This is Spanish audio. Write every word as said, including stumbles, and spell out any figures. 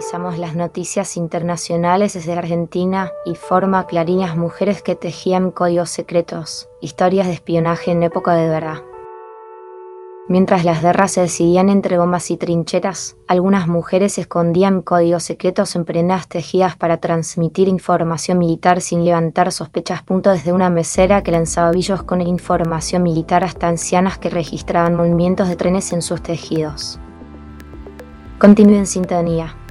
Revisamos las noticias internacionales desde Argentina y forma clarinas mujeres que tejían códigos secretos, historias de espionaje en época de guerra. Mientras las guerras se decidían entre bombas y trincheras, algunas mujeres escondían códigos secretos en prendas tejidas para transmitir información militar sin levantar sospechas. Desde una mesera que lanzaba billos con información militar hasta ancianas que registraban movimientos de trenes en sus tejidos. Continúe en sintonía.